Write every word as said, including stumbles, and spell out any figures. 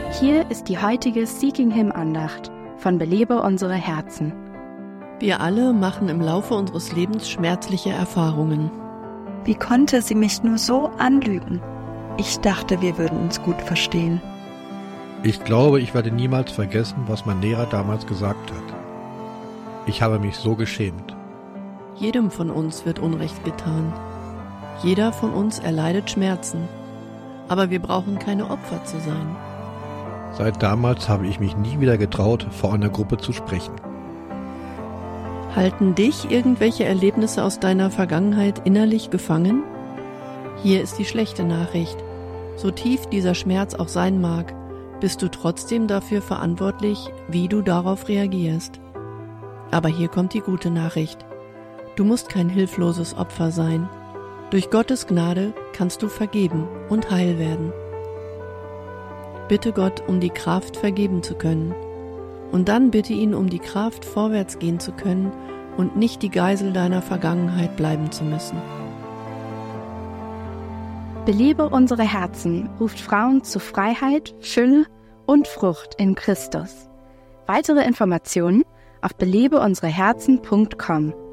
Hier ist die heutige Seeking Him Andacht von Belebe unsere Herzen. Wir alle machen im Laufe unseres Lebens schmerzliche Erfahrungen. Wie konnte sie mich nur so anlügen? Ich dachte, wir würden uns gut verstehen. Ich glaube, ich werde niemals vergessen, was mein Lehrer damals gesagt hat. Ich habe mich so geschämt. Jedem von uns wird Unrecht getan. Jeder von uns erleidet Schmerzen. Aber wir brauchen keine Opfer zu sein. Seit damals habe ich mich nie wieder getraut, vor einer Gruppe zu sprechen. Halten dich irgendwelche Erlebnisse aus deiner Vergangenheit innerlich gefangen? Hier ist die schlechte Nachricht. So tief dieser Schmerz auch sein mag, bist du trotzdem dafür verantwortlich, wie du darauf reagierst. Aber hier kommt die gute Nachricht. Du musst kein hilfloses Opfer sein. Durch Gottes Gnade kannst du vergeben und heil werden. Bitte Gott um die Kraft, vergeben zu können. Und dann bitte ihn um die Kraft, vorwärts gehen zu können und nicht die Geisel deiner Vergangenheit bleiben zu müssen. Belebe unsere Herzen ruft Frauen zu Freiheit, Fülle und Frucht in Christus. Weitere Informationen auf belebe unsere herzen punkt com.